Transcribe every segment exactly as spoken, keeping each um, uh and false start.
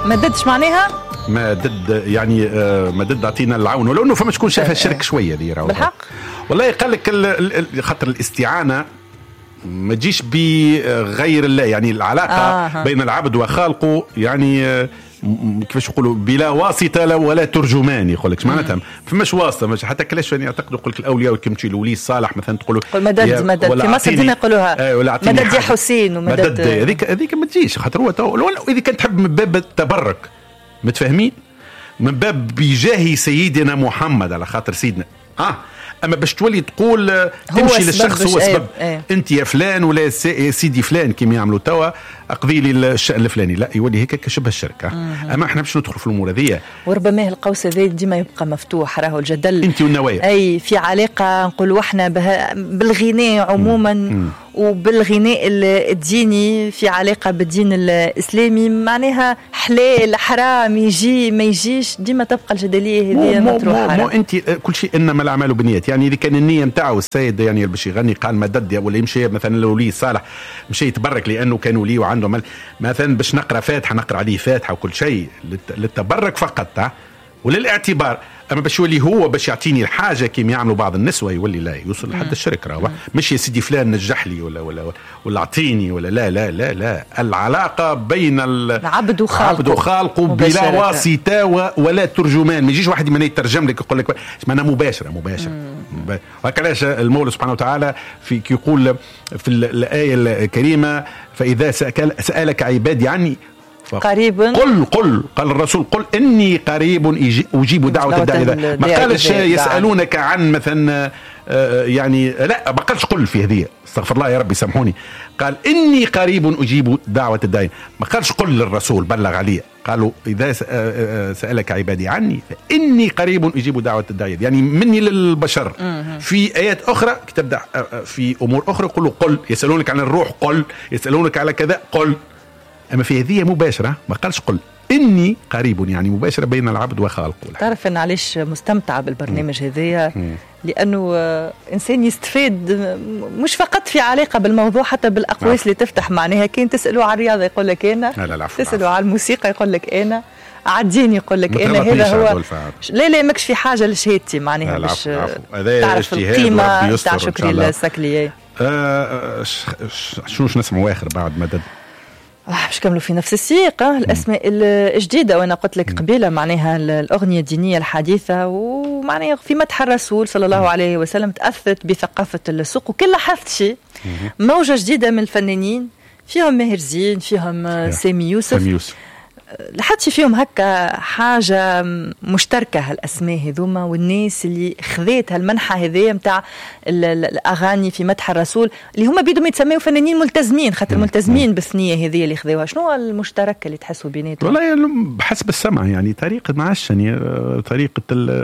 مددش معناها ما ضد يعني آه ما ضد اعطينا العون، ولو انه فما شكون شافها الشرك شويه دي بالحق. والله قال لك خاطر الاستعانه ما تجيش بغير الله، يعني العلاقه آه. بين العبد وخالقه يعني آه كيفاش يقولوا بلا واسطه ولا ترجمان، يقول لك معناتها فماش واسطه، مش حتى كلاش يعني يعتقدوا يقول لك الاولياء كيما تمشي لولي الصالح مثلا تقولوا مدد مدد في مصر ديما يقولوها آه مدد يا حسين ومدد هذيك هذيك ما تجيش خاطر هو اذا كنت تحب من باب التبرك متفاهمين من باب بجاه سيدنا محمد على خاطر سيدنا اه اما باش تولي تقول تمشي للشخص هو سبب ايه. انت يا فلان ولا سيدي فلان كيما يعملوا توا اقضي لي الشأن الفلاني، لا يولي هيك كشبه الشركه. اما احنا باش ندخل في الامور هذه وربما القوس هذا ديما يبقى مفتوح، راهو الجدل انت والنوايا اي في علاقه نقولوا احنا بالغناء عموما مم. وبالغناء الديني في علاقه بالدين الاسلامي، معناها حلال حرام يجي ما يجيش، ديما تبقى الجدليه هذه مطروحه. مو, مو انت كل شيء انما الاعمال بالنيات، يعني اذا كان النيه نتاعو السيد يعني باش يغني قال مدد ولا يمشي مثلا لولي صالح مشي يتبرك لانه كان ولي وعنده مل... مثلا باش نقرا فاتحه نقرا عليه فاتحه وكل شيء للتبرك فقط وللاعتبار، اما باش يولي هو باش يعطيني الحاجه كيما يعملوا بعض النسوه يولي لا يوصل لحد الشرك راهو مش يا سيدي فلان نجح لي ولا ولا ولا اعطيني ولا لا لا لا لا العلاقه بين العبد وخالقه عبد وخالقه بلا واسطه ولا ترجمان، ما يجيش واحد من يترجم لك يقول لك معناها مباشره مباشره. وكلاش المولى سبحانه وتعالى في يقول في الايه الكريمه فاذا سالك عبادي عني قريب قل قل قال الرسول قل إني قريب أجيب دعوة الداعي إذا ما قالش يسألونك عن مثلا يعني لا ما قالش قل في هذه استغفر الله يا ربي سامحوني، قال إني قريب أجيب دعوة الداعي، ما قالش قل للرسول بلغ عليه، قالوا إذا سألك عبادي عني فإني قريب أجيب دعوة الداعي، يعني مني للبشر. في آيات أخرى تبدأ في أمور أخرى يقولوا قل يسألونك عن الروح قل يسألونك على كذا قل، أما في هذه مباشرة ما قالش قل إني قريب، يعني مباشرة بين العبد وخالقه. تعرف أن علاش مستمتعة بالبرنامج هذايا؟ لأنه إنسان يستفيد مش فقط في علاقة بالموضوع حتى بالأقواس اللي تفتح معناها، كين تسألوا على الرياضة يقول لك أنا، لا لا تسألوا على الموسيقى يقول لك أنا، على الدين يقول لك أنا، هذا هو لا لا ماكش في حاجة لشهادتي معناها باش تعرف القيمة تاع شكري السكلية. أه شنوش نسمعوا آخر بعد مدد باش كملوا في نفس السياق الأسماء الجديدة، وأنا قلت لك قبيلة معناها الأغنية الدينية الحديثة ومعناها في مدح الرسول صلى الله عليه وسلم تأثرت بثقافة السوق، وكل لاحظت شيء موجة جديدة من الفنانين فيهم ماهر زين فيهم سامي يوسف، لحد فيهم هكا حاجة مشتركة هالأسماء هذوما، والناس اللي خذيت هالمنحة هذه متاع الأغاني في مدح الرسول اللي هم بيدهم يتسميوا فنانين ملتزمين خاطر ملتزمين بالثنية هذه اللي خذوها. شنو المشترك اللي تحسوا بيناتهم؟ والله بحسب السمع يعني طريقة معاش يعني طريقة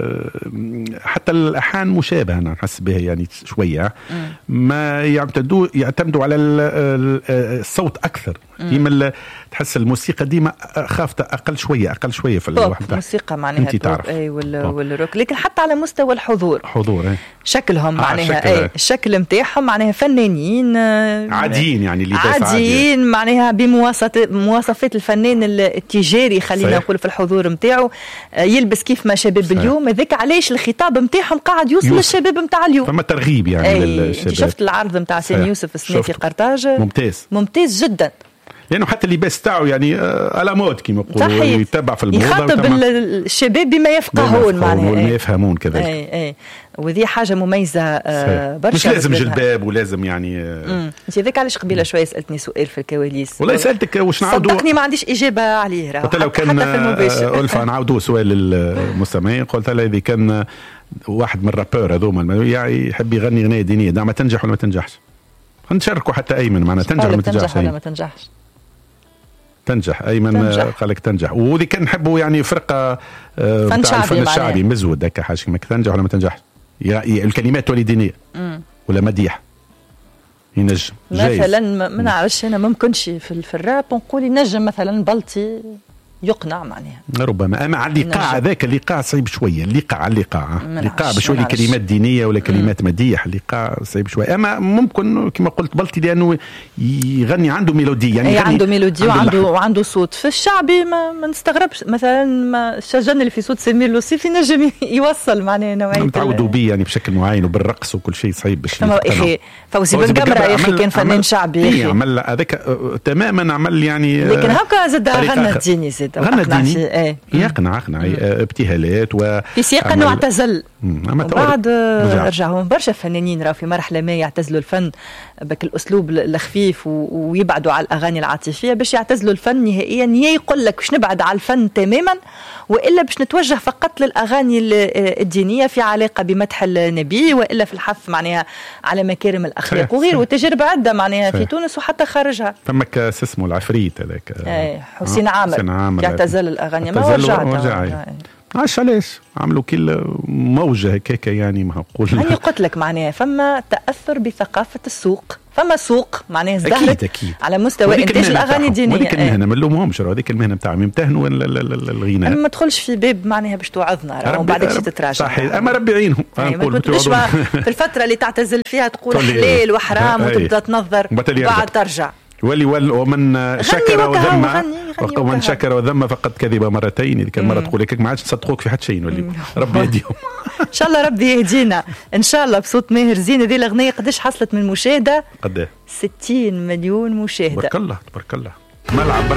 حتى الأحان مشابهة أنا نحس بها يعني شوية ما يعتمدوا يعتمدوا على الصوت أكثر، ديما تحس الموسيقى ديما خافت اقل شويه اقل شويه في الواحد الموسيقى معناها اي والروك، لكن حتى على مستوى الحضور حضور اي شكلهم معناها اي الشكل نتاعهم معناها فنانين عاديين يعني اللي عاديين معناها بمواصفات مواصفات الفنان التجاري خلينا نقول في الحضور نتاعو، يلبس كيف ما شباب اليوم، هذاك علاش الخطاب نتاعهم قاعد يوصل للشباب نتاع اليوم، فما ترغيب يعني للشباب. شفت العرض نتاع سامي يوسف السنه في قرطاج ممتاز ممتاز جدا، لأنه حتى اللباس تاعو يعني على مود كما يقولوا يتبع في الموضة يخاطب الشباب بما يفقهون معناها وما يفهمون كذلك. اي اي وذي حاجة مميزة آه برشا، مش لازم جلباب ولازم يعني انت ذاك علاش قبيله شوية سألتني سؤال في الكواليس والله سألتك واش نعاودوا صدقني ما عنديش إجابة عليه راه حتى لو كان ألفا نعاودوا سؤال للمستمعين قلت له إذا كان واحد من الرابور هذوما يعني يحب يغني غنية دينية دعما تنجح ولا ما تنجحش، نشاركوا حتى أيمن معنا تنجح ولا ما تنجحش ولا ما تنجحش تنجح أيمن قال لك تنجح، وذي كان نحبوا يعني فرقة فن شعبي الشعبي مزود هكا حاجة ما تنجح ولا ما تنجحش، الكلمات تولي دينية ولا مديح ينجم مثلا ما نعرفش أنا ممكنش في, في الراب نقول ينجم مثلا بلطي يقنع معناها ربما. اما على الايقاع هذاك الايقاع صعيب شويه، الايقاع على الايقاع الايقاع بشويه كلمات دينيه ولا كلمات مم. مديح، الايقاع صعيب شويه. اما ممكن كما قلت بلطي لانه يغني عنده ميلودي، يعني يغني عنده ميلودي وعنده وعنده صوت. في الشعبي ما, ما نستغربش مثلا ما الشجن اللي في صوت سمير لوصيف ينجم يوصل معناها نوعيه متعودوا به يعني بشكل معين وبالرقص وكل شيء صعيب باش يا اخي. فوزي بن قمره يا اخي كان فنان شعبي يا اخي، عمل هذاك تماما، عمل يعني لكن هكا زاد غنى ديني زاد غنى ديني ايه. يقنع اقنع ابتهالات و في سياق انه اعتزل بعد رجع. هو برشا فنانين راهو في مرحله ما يعتزلوا الفن بك الاسلوب الخفيف ويبعدوا على الاغاني العاطفيه باش يعتزلوا الفن نهائيا. يا يقول لك باش نبعد على الفن تماما والا باش نتوجه فقط للاغاني الدينيه في علاقه بمدح النبي والا في الحث معناها على مكارم الاخلاق وغيره. وتجارب عده معناها في تونس وحتى خارجها. فمك اسمه العفريت هذاك حسين عامر يعتزل الاغاني ما ورجع عاش علاش عملوا كل موجه هكاك يعني ما نقول. هاني قلت لك معناها فما تاثر بثقافه السوق، فما سوق معناها ازدهرت على مستوى انتاج الاغاني الدينيه. هذيك المهنه ما نلومهمش، هذيك المهنه نتاعهم يمتهنوا الغناء. ما تدخلش في باب معناها باش توعظنا راهو بعدك شي تتراجع. صحيح. اما ربي يعينهم. نقول في الفتره اللي تعتزل فيها تقول حلال وحرام وتبدا تنظر بعد ترجع. ولي ول ومن شكر وذم ومن شكر وذم فقد كذب مرتين. إذا كان مرة تقول لك ما عادش تصدقوك في حتى شيء. ولي ربي يهديهم. إن شاء الله ربي يهدينا إن شاء الله. بصوت ماهر زين هذه الأغنية قديش حصلت من مشاهدة؟ قديه؟ ستين مليون مشاهدة. تبارك الله تبارك الله. ملعب